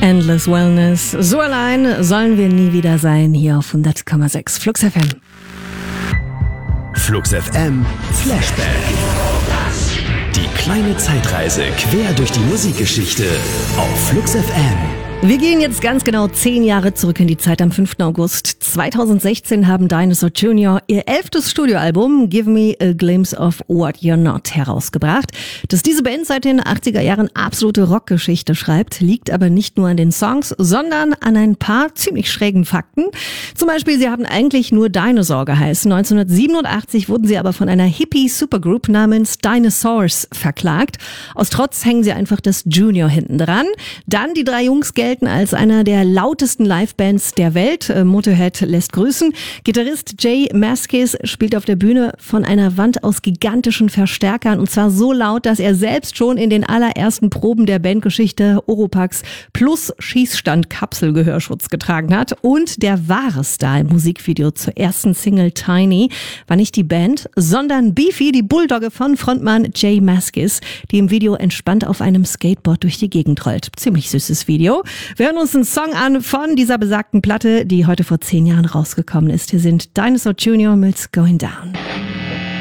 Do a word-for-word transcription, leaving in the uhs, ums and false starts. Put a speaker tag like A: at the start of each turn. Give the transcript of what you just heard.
A: Endless Wellness. So allein sollen wir nie wieder sein, hier auf hundert Komma sechs Flux F M.
B: Flux F M Flashback. Die kleine Zeitreise quer durch die Musikgeschichte auf Flux F M.
A: Wir gehen jetzt ganz genau zehn Jahre zurück in die Zeit. Am fünften August zweitausendsechzehn haben Dinosaur Junior ihr elftes Studioalbum Give Me a Glimpse of What You're Not herausgebracht. Dass diese Band seit den achtziger Jahren absolute Rockgeschichte schreibt, liegt aber nicht nur an den Songs, sondern an ein paar ziemlich schrägen Fakten. Zum Beispiel, sie haben eigentlich nur Dinosaur geheißen. neunzehnhundertsiebenundachtzig wurden sie aber von einer Hippie-Supergroup namens Dinosaurs verklagt. Aus Trotz hängen sie einfach das Junior hinten dran. Dann die drei Jungs gelten als einer der lautesten Livebands der Welt. Motorhead lässt grüßen. Gitarrist J Mascis spielt auf der Bühne von einer Wand aus gigantischen Verstärkern und zwar so laut, dass er selbst schon in den allerersten Proben der Bandgeschichte Oropax plus Schießstand-Kapselgehörschutz getragen hat. Und der wahre Star im Musikvideo zur ersten Single Tiny war nicht die Band, sondern Beefy, die Bulldogge von Frontmann J Mascis, die im Video entspannt auf einem Skateboard durch die Gegend rollt. Ziemlich süßes Video. Wir hören uns einen Song an von dieser besagten Platte, die heute vor zehn Jahren rausgekommen ist. Hier sind Dinosaur Junior mit Going Down.